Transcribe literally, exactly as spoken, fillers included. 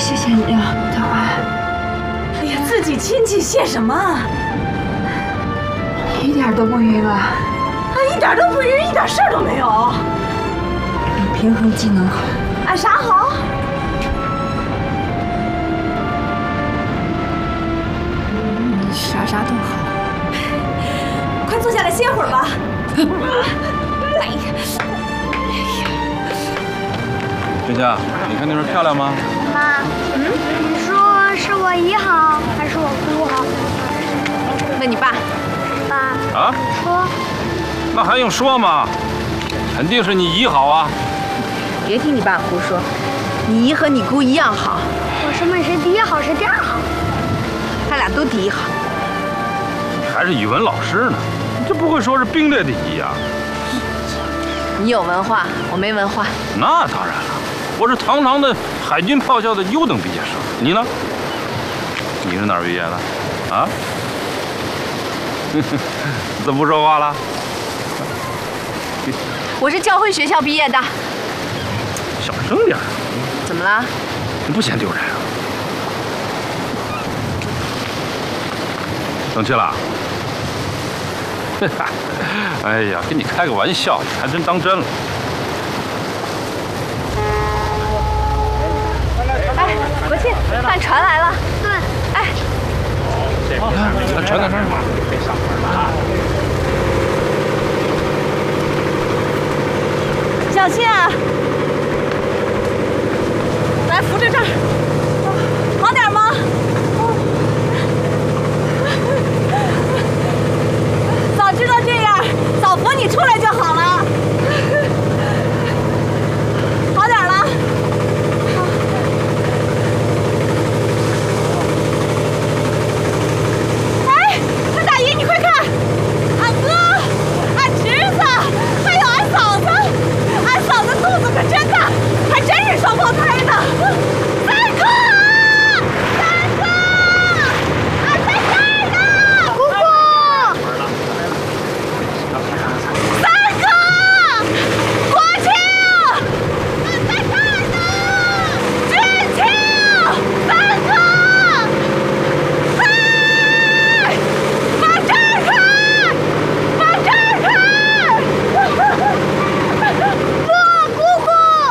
谢谢你啊，大华。 哎呀，自己亲戚谢什么？ 一点都不晕了。 啊，一点都不晕，一点事儿都没有。 比平衡技能好。 啊，啥好？ 你啥啥都好。 快坐下来歇会儿吧。哎呀， 春夏，你看那边漂亮吗？ 妈，嗯，你说是我姨好还是我姑好？ 问你爸。 爸。 啊？ 说。 那还用说吗？肯定是你姨好啊！ 别听你爸胡说，你姨和你姑一样好。 我是问谁第一好，谁第二好？ 他俩都第一好。 你还是语文老师呢，你这不会说是兵列第一啊？ 你有文化，我没文化。 那当然了，我是堂堂的海军炮校的优等毕业生。你呢？你是哪儿毕业的？啊？你怎么不说话了？ 我是教会学校毕业的。 小声点。 怎么了？ 你不嫌丢人啊？生气了？哎呀，跟你开个玩笑，你还真当真了。 哎，国庆，看船来了。 对。 哎。 看船在这儿。 小心啊！